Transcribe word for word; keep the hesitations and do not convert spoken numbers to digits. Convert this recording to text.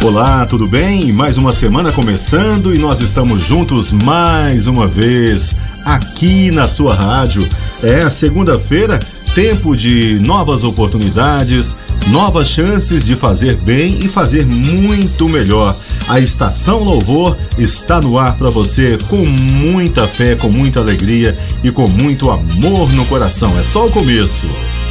Olá, tudo bem? Mais uma semana começando e nós estamos juntos mais uma vez aqui na sua rádio. É segunda-feira, tempo de novas oportunidades, novas chances de fazer bem e fazer muito melhor. A Estação Louvor está no ar para você com muita fé, com muita alegria e com muito amor no coração. É só o começo.